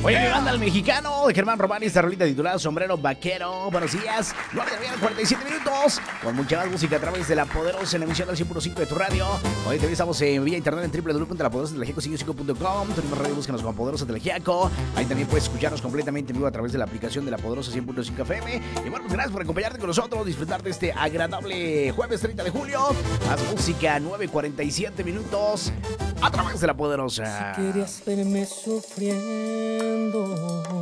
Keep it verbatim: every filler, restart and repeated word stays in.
Oye, mi banda El Mexicano de Germán Román y esta rolita titulada Sombrero Vaquero. Buenos días, nueve de la mañana, cuarenta y siete minutos. Con mucha más música a través de La Poderosa en la emisión del cien punto cinco de tu radio. Hoy también estamos en vía internet en w w w punto la poderosa telegiaco cinco cinco punto com. Tenemos radio, búscanos con Poderosa Telegiaco. Ahí también puedes escucharnos completamente en vivo a través de la aplicación de La Poderosa cien punto cinco F M. Y bueno, pues gracias por acompañarte con nosotros, disfrutar de este agradable jueves treinta de julio. Más música, nueve cuarenta y siete minutos a través de La Poderosa. Si querías verme sufriendo,